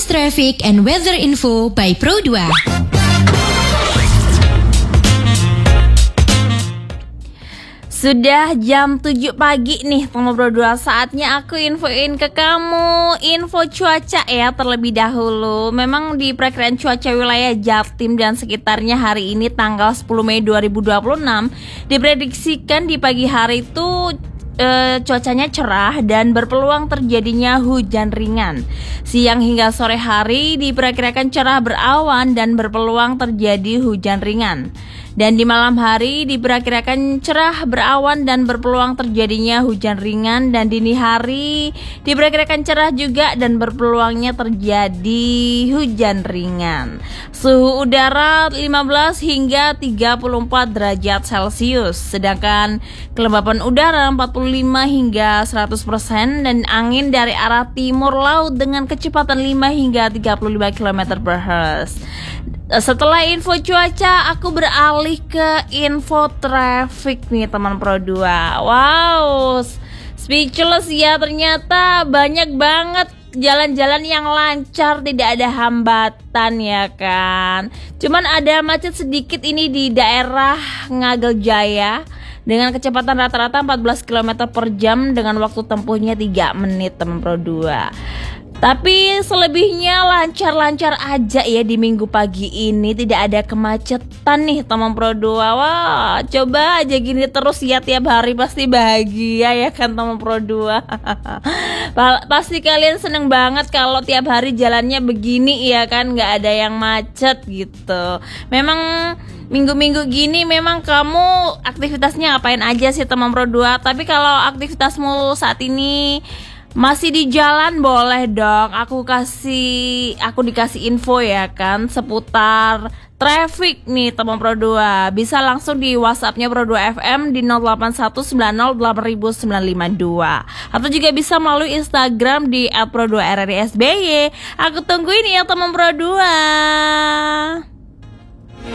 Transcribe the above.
latest traffic and weather info by Pro2. Sudah jam 7 pagi nih teman Pro2, saatnya aku infoin ke kamu info cuaca ya terlebih dahulu. Memang di perakiraan cuaca wilayah Jatim dan sekitarnya hari ini tanggal 10 Mei 2026 diprediksikan di pagi hari itu cuacanya cerah dan berpeluang terjadinya hujan ringan. Siang hingga sore hari diperkirakan cerah berawan dan berpeluang terjadi hujan ringan. Dan di malam hari diperkirakan cerah berawan dan berpeluang terjadinya hujan ringan. Dan dini hari diperkirakan cerah juga dan berpeluangnya terjadi hujan ringan. Suhu udara 15 hingga 34 derajat Celcius. Sedangkan kelembapan udara 45 hingga 100% dan angin dari arah timur laut dengan kecepatan 5 hingga 35 km/h. Setelah info cuaca, aku beralih ke info traffic nih teman Pro2. Wow, speechless ya, ternyata banyak banget jalan-jalan yang lancar, tidak ada hambatan ya kan. Cuman ada macet sedikit ini di daerah Ngagel Jaya dengan kecepatan rata-rata 14 km per jam dengan waktu tempuhnya 3 menit teman Pro2. Tapi selebihnya lancar-lancar aja ya di minggu pagi ini, tidak ada kemacetan nih teman Pro2. Wah, coba aja gini terus ya tiap hari, pasti bahagia ya kan teman Pro2. Pasti kalian seneng banget kalau tiap hari jalannya begini ya kan, nggak ada yang macet gitu. Memang minggu-minggu gini memang kamu aktivitasnya ngapain aja sih teman Pro2? Tapi kalau aktivitasmu saat ini masih di jalan, boleh dong aku dikasih info ya kan seputar traffic nih teman Pro2. Bisa langsung di WhatsAppnya Pro2 FM di 0819089552 atau juga bisa melalui Instagram di @pro2rrsby. Aku tungguin ya teman Pro2.